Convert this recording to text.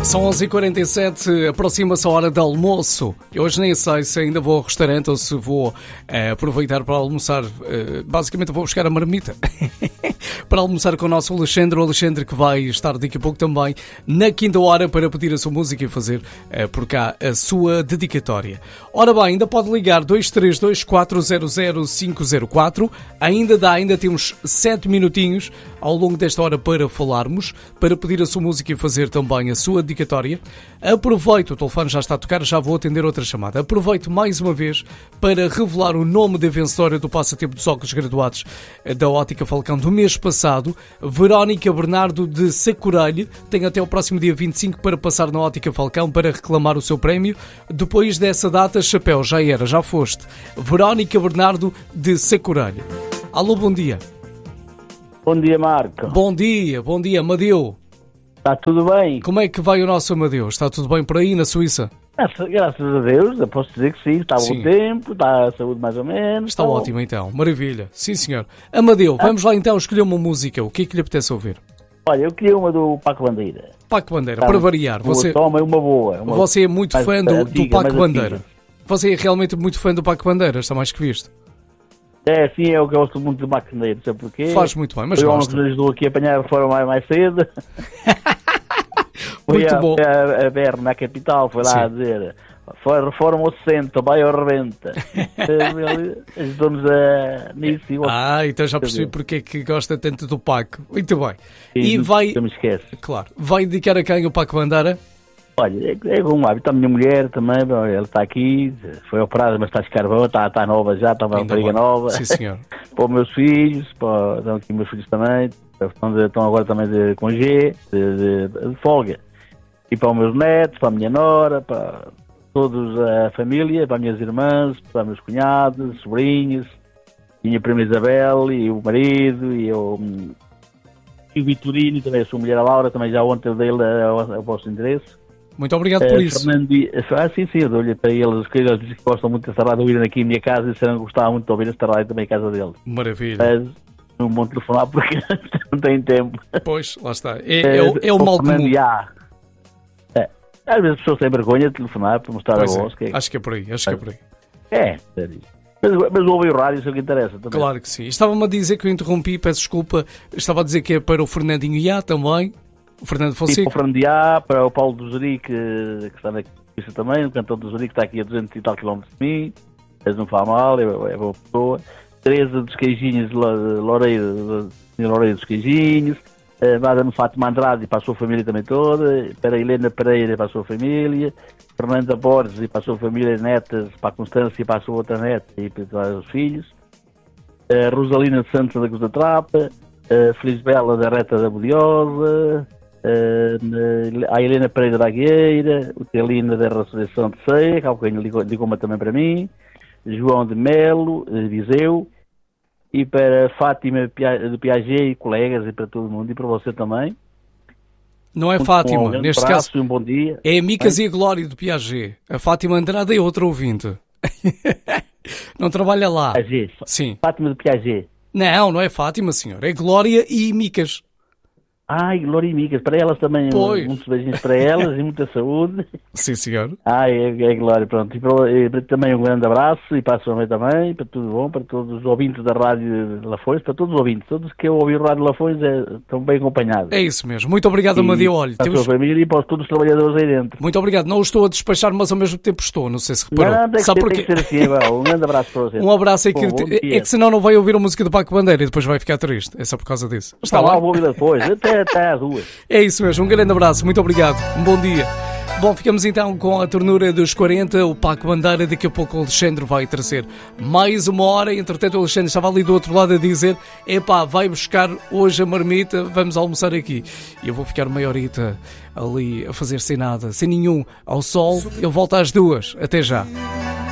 São 11h47, aproxima-se a hora de almoço. Eu hoje nem sei se ainda vou ao restaurante ou se vou aproveitar para almoçar. Basicamente vou buscar a marmita para almoçar com o nosso Alexandre. O Alexandre que vai estar daqui a pouco também na quinta hora para pedir a sua música e fazer por cá a sua dedicatória. Ora bem, ainda pode ligar 232-400-504. Ainda temos 7 minutinhos ao longo desta hora para falarmos, para pedir a sua música e fazer também a sua dedicatória. Aproveito, o telefone já está a tocar, já vou atender outra chamada. Aproveito mais uma vez para revelar o nome da vencedora do passatempo dos óculos graduados da Ótica Falcão do mês passado, Verónica Bernardo de Sacorelho. Tem até o próximo dia 25 para passar na Ótica Falcão para reclamar o seu prémio. Depois dessa data, chapéu, já foste. Verónica Bernardo de Sacorelho. Alô, bom dia. Bom dia, Marco. Bom dia, Amadeu. Está tudo bem? Como é que vai o nosso Amadeu? Está tudo bem por aí na Suíça? Graças a Deus, eu posso dizer que sim. Está bom tempo, está a saúde mais ou menos. Está ótimo então, maravilha. Sim, senhor. Amadeu, vamos lá então escolher uma música. O que é que lhe apetece ouvir? Olha, eu queria uma do Paco Bandeira. Paco Bandeira, para variar. Toma uma boa. Você é muito fã do Paco Bandeira. Você é realmente muito fã do Paco Bandeira, está mais que visto. É, sim, eu gosto muito do Paco Bandeira, não sei porquê. Faz muito bem, mas gosta. Eu estou aqui a apanhar a forma mais cedo. Muito bom. A BR na capital, foi lá a dizer: reforma ou 60, vai ou rebenta. Ajudou-nos nisso. Então já percebi porque é que gosta tanto do Paco. Muito bem. Sim, e vai. Não me esquece. Claro. Vai dedicar a quem o Paco Bandeira? Olha, é com hábito. A minha mulher também, ela está aqui, foi operada, mas está a ficar boa, está nova já, está uma rapariga nova. Sim, senhor. Para os meus filhos, estão aqui meus filhos também, estão agora também com G, de folga. E para os meus netos, para a minha nora, para toda a família, para as minhas irmãs, para os meus cunhados, sobrinhos, e a minha prima Isabel, e o marido, e o Vitorino, também a sua mulher a Laura, também já ontem dei o vosso endereço. Muito obrigado por isso. Sim, eu dou-lhe para eles, que eles dizem que gostam muito desta rádio, ouvirem aqui em minha casa, e disseram que gostavam muito de ouvir esta rádio também em casa deles. Maravilha. Mas não vão telefonar porque não têm tempo. Pois, lá está. É o mal comum. Às vezes as pessoas têm vergonha de telefonar para mostrar a voz. Acho que é por aí, sério. Mas ouvem o rádio, isso é o que interessa também. Claro que sim. Estava-me a dizer que eu interrompi, peço desculpa. Estava a dizer que é para o Fernandinho Iá também. O Fernando Fonseca. E para o Fernando Iá, para o Paulo do Zuri, que está na Suíça também, o cantor do Zuri, que está aqui a 200 e tal quilómetros de mim. Eles não faz mal, é boa pessoa. Teresa dos Queijinhos, Loureiro dos Queijinhos. Madame Fátima Andrade para a sua família também toda. Para a Helena Pereira para a sua família. Fernanda Borges e para a sua família, netas, para a Constância e para a sua outra neta e para os filhos. Rosalina de Santos da Cruz da Trapa. Feliz Bela da Reta da Budiosa. A Helena Pereira da Agueira. O Telina da Ressurreição de Ceia, que alguém ligou-me também para mim. João de Melo, Viseu. E para Fátima do Piaget e colegas, e para todo mundo, e para você também. Não é Fátima, neste caso. Um bom dia. É a Micas e a Glória do Piaget. A Fátima Andrade é outra ouvinte. Não trabalha lá. Piaget. Sim. Fátima do Piaget. Não é Fátima, senhor. É Glória e Micas. Ai, Glória e Micas. Para elas também, muitos beijinhos para elas e muita saúde. Sim, senhor. É Glória, pronto. E também um grande abraço e para a sua mãe também, para tudo bom, para todos os ouvintes da Rádio Lafões, para todos os ouvintes. Todos que ouvem o Rádio Lafões estão bem acompanhados. É isso mesmo. Muito obrigado, Amadeu. Olha, para a sua família e para todos os trabalhadores aí dentro. Muito obrigado. Não o estou a despachar, mas ao mesmo tempo estou. Não sei se reparou. Não, tem que ser assim. Um grande abraço para vocês. Um abraço. É que senão não vai ouvir a música do Paco Bandeira e depois vai ficar triste. É só por causa disso. Está lá, vou ouvir depois. Até às 2. É isso mesmo, um grande abraço, muito obrigado, um bom dia. Bom, ficamos então com a ternura dos 40, o Paco Bandeira. Daqui a pouco o Alexandre vai trazer mais uma hora. Entretanto o Alexandre estava ali do outro lado a dizer: vai buscar hoje a marmita, vamos almoçar aqui. E eu vou ficar meia horita ali a fazer sem nada, sem nenhum ao sol. Eu volto às 2, até já.